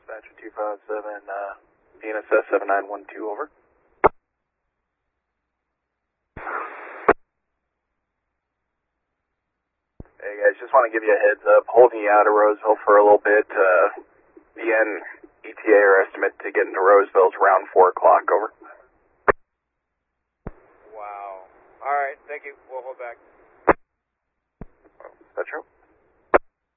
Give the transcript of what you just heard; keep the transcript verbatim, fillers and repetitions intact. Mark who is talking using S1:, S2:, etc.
S1: Dispatcher two five seven, uh, P N S S seven nine one two, over. Hey guys, just want to give you a heads up. Holding you out of Roseville for a little bit. Uh, the N E T A are estimate to get into Roseville is around four o'clock, over.
S2: Wow. Alright, thank you. We'll hold back.
S1: Is that true?